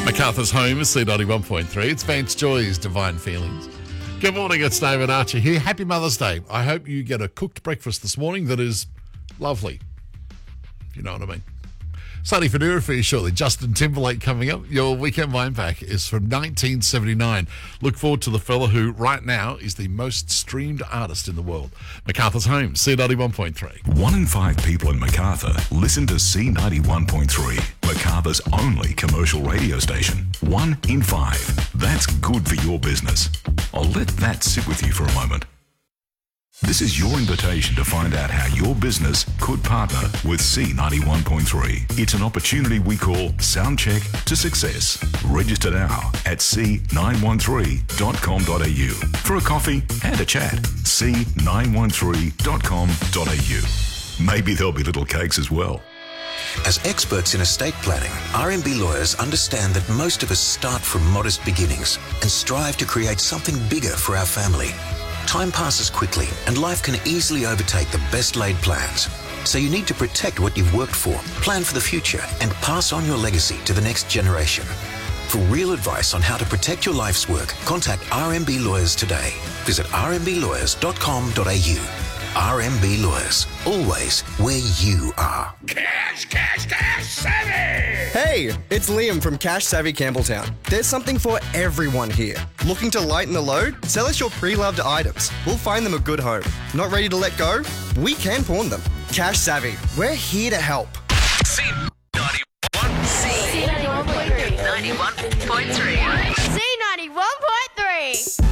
MacArthur's Home is C91.3. It's Vance Joy's Divine Feelings. Good morning, it's David Archer here. Happy Mother's Day. I hope you get a cooked breakfast this morning that is lovely, if you know what I mean. Sunny Fedora for you shortly. Justin Timberlake coming up. Your weekend wine pack is from 1979. Look forward to the fella who right now is the most streamed artist in the world. MacArthur's Home, C91.3. 1 in 5 people in MacArthur listen to C91.3, MacArthur's only commercial radio station. 1 in 5. That's good for your business. I'll let that sit with you for a moment. This is your invitation to find out how your business could partner with C91.3. It's an opportunity we call Soundcheck to Success. Register now at c913.com.au for a coffee and a chat. c913.com.au. Maybe there'll be little cakes as well. As experts in estate planning, RMB lawyers understand that most of us start from modest beginnings and strive to create something bigger for our family. Time passes quickly and life can easily overtake the best laid plans. So you need to protect what you've worked for, plan for the future, and pass on your legacy to the next generation. For real advice on how to protect your life's work, contact RMB Lawyers today. Visit rmblawyer.com.au. RMB Lawyers, always where you are. Cash Savvy! Hey, it's Liam from Cash Savvy Campbelltown. There's something for everyone here. Looking to lighten the load? Sell us your pre-loved items. We'll find them a good home. Not ready to let go? We can pawn them. Cash Savvy, we're here to help. C91. C91.3. 91.3. C91.3.